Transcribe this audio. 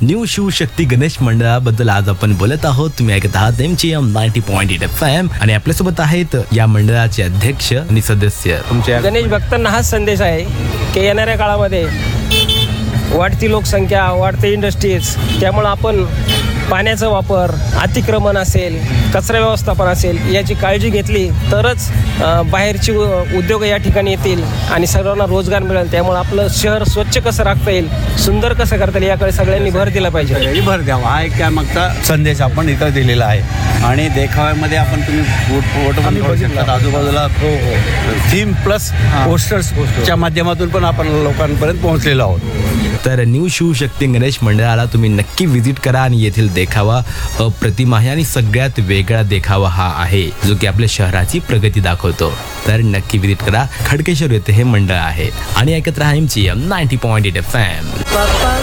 New Shivshakti Ganesh मंडळाबद्दल आज आपण बोलत आहोत. तुम्ही ऐकत आहात MGM 90.8 FM आणि आपल्यासोबत आहेत या मंडळाचे अध्यक्ष आणि सदस्य. तुमच्या गणेश भक्तांना हाच संदेश आहे की येणाऱ्या काळामध्ये वाढती लोकसंख्या, वाढते इंडस्ट्रीज, त्यामुळे आपण पाण्याचा वापर, अतिक्रमण असेल, कचरा व्यवस्थापन असेल याची काळजी घेतली तरच बाहेरचे उद्योग या ठिकाणी येतील आणि सर्वांना रोजगार मिळेल. त्यामुळे आपलं शहर स्वच्छ कसं राखता येईल, सुंदर कसं करता येईल याकडे सगळ्यांनी भर दिला पाहिजे. भर द्यावा हा एक त्यामागचा संदेश आपण इथं दिलेला आहे. आणि देखाव्यामध्ये आपण तुम्ही फोटो पण करू शकता. आजूबाजूला थीम प्लस पोस्टर्सच्या माध्यमातून पण आपण लोकांपर्यंत पोहोचलेलो आहोत. तर न्यू शिवशक्ती गणेश मंडळाला तुम्ही नक्की व्हिजिट करा आणि येथील देखावा अप्रतिम आहे आणि सगळ्यात वेगळा देखावा हा आहे जो की आपल्या शहराची प्रगती दाखवतो. तर नक्की व्हिजिट करा. खडकेश्वर येथे हे मंडळ आहे आणि ऐकत राहा MGM 90.8 FM.